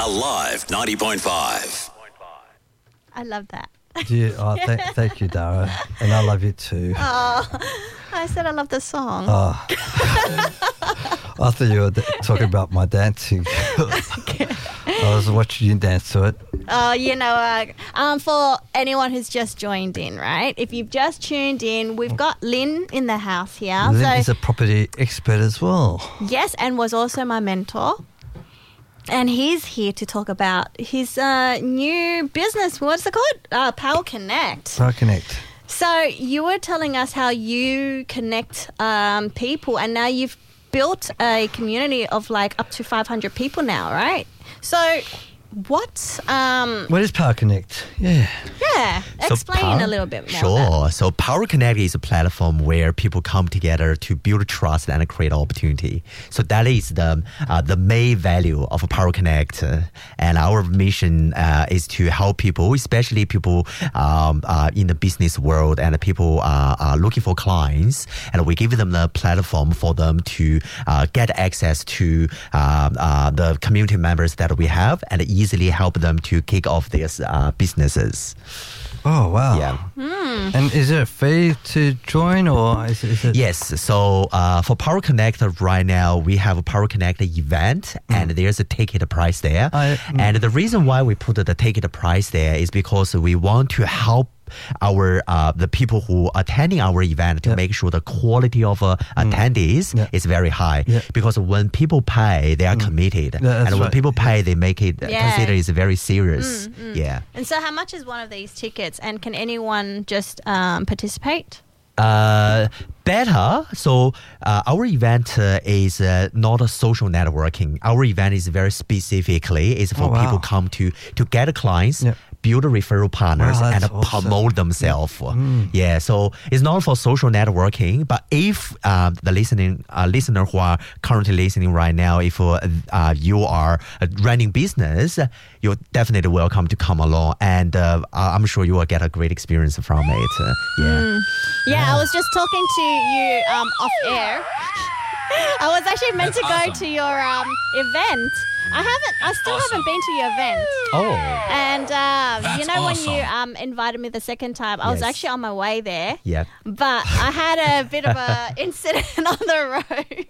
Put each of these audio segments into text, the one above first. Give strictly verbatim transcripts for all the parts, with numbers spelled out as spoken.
Alive ninety point five. I love that. Do you, oh, th- thank you, Dara. And I love you too. Oh, I said I love the song. Oh. I thought you were d- talking about my dancing. Okay. I was watching you dance to it. Oh, you know, uh, um, for anyone who's just joined in, right? If you've just tuned in, we've got Lynn in the house here. Lynn so, is a property expert as well. yes, and was also my mentor. And he's here to talk about his uh, new business. What's it called? Uh, Power Connect. Power Connect. So you were telling us how you connect um, people, and now you've built a community of like up to five hundred people now, right? So what... Um, What is Power Connect? Yeah. yeah, So explain Power- a little bit more. Sure. about it. So Power Connect is a platform where people come together to build trust and create opportunity. So that is the uh, the main value of Power Connect. Uh, and our mission uh, is to help people, especially people um, uh, in the business world and people uh, are looking for clients. And we give them the platform for them to uh, get access to uh, uh, the community members that we have and easily help them to kick off their uh, businesses. Oh, wow. Yeah. And is there a fee to join or is, is it? Yes. So uh, for Power Connect right now, we have a Power Connect event and there's a ticket price there. I- mm. And the reason why we put the ticket price there is because we want to help our uh, the people who are attending our event to Yeah. make sure the quality of uh, attendees Yeah. is very high. Yeah. Because when people pay, they are committed. Yeah, that's and when right. people pay, they make it Yeah. consider it's very serious. Yeah. And so how much is one of these tickets, and can anyone just um, participate? Uh, better. So uh, our event uh, is uh, not a social networking. Our event is very specifically is for Oh, wow. people come to to get clients. Yeah. Build referral partners Wow, and that's awesome. promote themselves. Yeah, so it's not for social networking. But if uh, the listening uh, listener who are currently listening right now, if uh, uh, you are uh, running business, you're definitely welcome to come along, and uh, I'm sure you will get a great experience from it. Uh, yeah. Yeah, I was just talking to you um, off air. I was actually meant to go to your um, event. I haven't. I still haven't been to your event. Oh. And um, you know when you um, invited me the second time, I was Yes. actually on my way there. Yeah. But I had a bit of a incident on the road.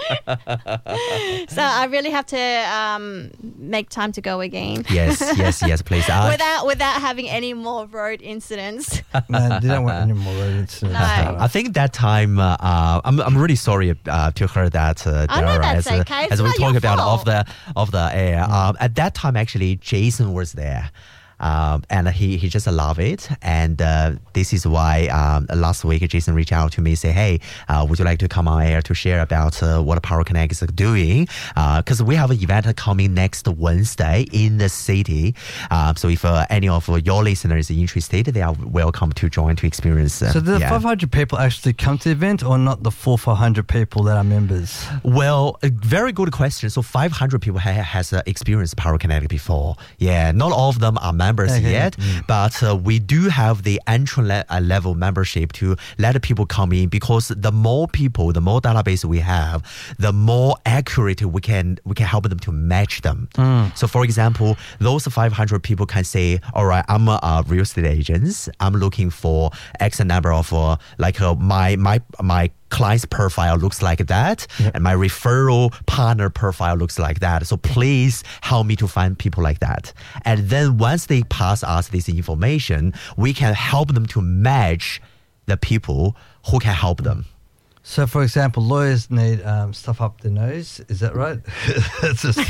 So I really have to um, make time to go again. Yes, yes, yes, please. Uh, Without without having any more road incidents. No, they don't want any more road incidents. No. Dara. I think that time, uh, uh, I'm I'm really sorry uh, to hear that. Uh, Oh, no, Dara, that's as, uh, okay. It's as we not talk your about fault. off the off the air. Um, at that time, actually, Jason was there. Um, and he, he just loved it. And uh, this is why um, last week Jason reached out to me and say, hey, uh, would you like to come on air to share about uh, what Power Connect is doing? Because we have an event coming next Wednesday in the city. Um, so if uh, any of your listeners are interested, they are welcome to join to experience. Uh, So do the yeah. five hundred people actually come to the event or not the four four hundred people that are members? Well, a very good question. So five hundred people ha- has uh, experienced Power Connect before. Yeah, not all of them are members Okay. yet, but uh, we do have the entry le- uh, level membership to let people come in, because the more people, the more database we have, the more accurate we can we can help them to match them. So for example, those five hundred people can say, all right, I'm a, a real estate agent. I'm looking for X number of uh, like uh, my my my client's profile looks like that, and my referral partner profile looks like that. So please help me to find people like that. And then once they pass us this information, we can help them to match the people who can help them. So, for example, lawyers need um, stuff up their nose. Is that right? It's just,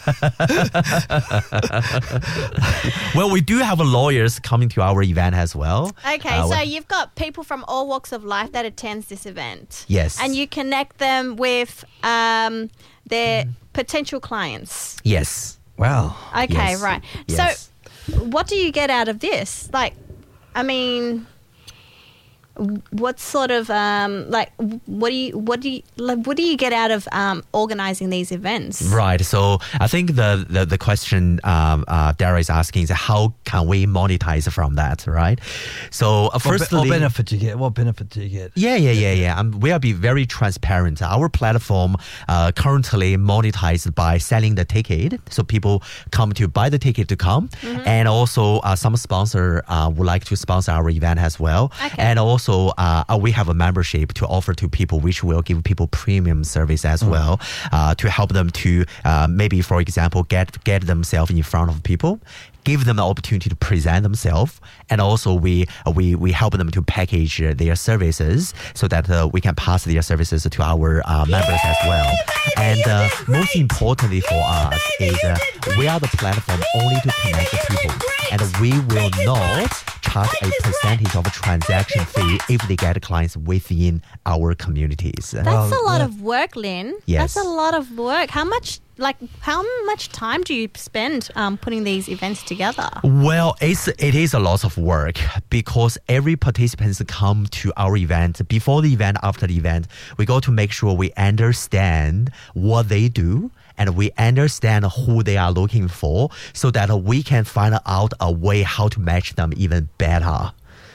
Well, we do have lawyers coming to our event as well. Okay, Uh, so we- you've got people from all walks of life that attends this event. Yes. And you connect them with um, their potential clients. Yes. wow. Okay, Yes. right. Yes. So what do you get out of this? Like, I mean, what sort of um, like what do you what do you like what do you get out of um, organizing these events? Right. So I think the the, the question um, uh, Dara is asking is how can we monetize from that, right? So uh, What, firstly, be- what benefit do you get? What benefit do you get? Yeah, yeah, yeah, yeah. Um, we are be very transparent. Our platform uh, currently monetized by selling the ticket, so people come to buy the ticket to come, and also uh, some sponsor uh, would like to sponsor our event as well, Okay. and also uh, uh, we have a membership to offer to people, which will give people premium service as well, uh, to help them to uh, maybe, for example, get get themselves in front of people. Give them the opportunity to present themselves, and also we we we help them to package uh, their services so that uh, we can pass their services to our uh, members as well. And uh, most importantly for us is uh, we are the platform only to connect the people, and we will not charge a percentage of a transaction fee if they get clients within our communities. That's Well, a lot yeah. of work, Lynn. Yes. That's a lot of work. How much, like, how much time do you spend um, putting these events together? Well, it's it is a lot of work because every participants come to our event before the event, after the event. We go to make sure we understand what they do and we understand who they are looking for, so that we can find out a way how to match them even better.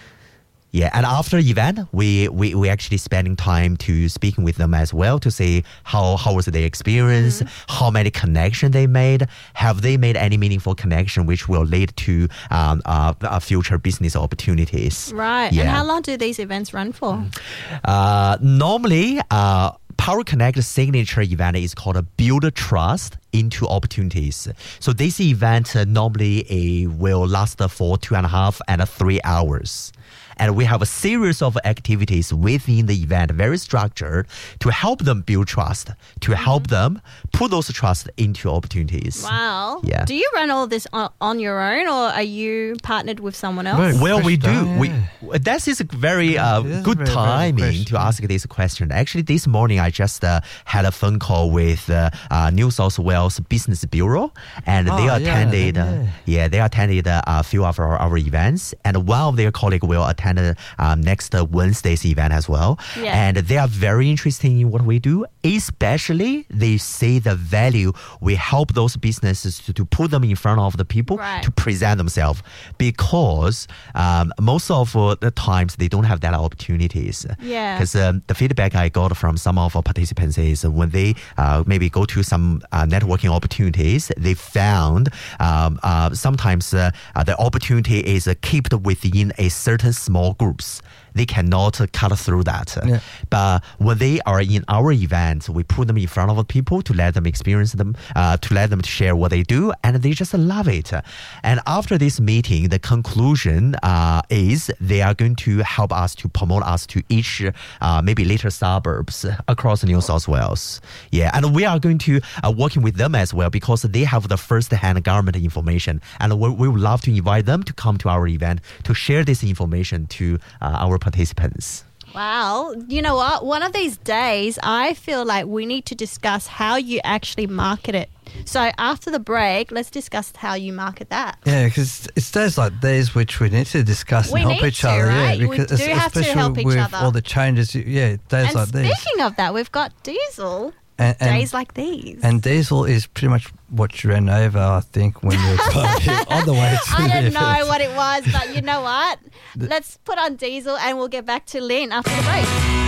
Yeah, and after the event, we, we, we actually spending time to speaking with them as well to see how, how was their experience, how many connections they made, have they made any meaningful connection which will lead to um, uh, uh, future business opportunities. Right. Yeah. And how long do these events run for? Uh, normally, uh, Power Connect signature event is called a Build Trust into Opportunities. So this event uh, normally uh, will last for two and a half and uh, three hours. And we have a series of activities within the event, very structured, to help them build trust, to help them put those trust into opportunities. Wow. Yeah. Do you run all this on, on your own, or are you partnered with someone else? Very Well, we do. question, We yeah. that is a very uh, It is a good very, very good timing question. to ask this question. Actually, this morning I just uh, had a phone call with uh, uh, New South Wales Business Bureau, and Oh, they yeah, attended. Uh, yeah. yeah, they attended uh, a few of our, our events, and one of their colleagues will attend uh, um, next uh, Wednesday's event as well. Yeah. And they are very interested in what we do. Especially, they see the value we help those businesses to, to put them in front of the people Right. to present themselves, because um, most of uh, the times they don't have that opportunities. Yeah. Because um, the feedback I got from some of our participants is when they uh, maybe go to some uh, networking opportunities, they found um, uh, sometimes uh, uh, the opportunity is uh, kept within a certain small groups. They cannot uh, cut through that. Yeah. But when they are in our events, we put them in front of the people to let them experience them, uh, to let them share what they do, and they just love it. And after this meeting, the conclusion uh, is they are going to help us to promote us to each uh, maybe later suburbs across New South Wales. Yeah, and we are going to uh, working with them as well because they have the first-hand government information, and we, we would love to invite them to come to our event to share this information to uh, our participants. Wow. You know what? One of these days, I feel like we need to discuss how you actually market it. So after the break, let's discuss how you market that. Yeah, because it's days like these which we need to discuss We and help need each to, other. right? Yeah, We because do es- have to especially help each with other. all the changes. Yeah, days And like these. speaking of that, we've got Diesel. And, and, Days like these. and Diesel is pretty much what you ran over, I think, when you were driving on the way to I the don't know event. what it was, but you know what? Let's put on Diesel and we'll get back to Lynn after the break.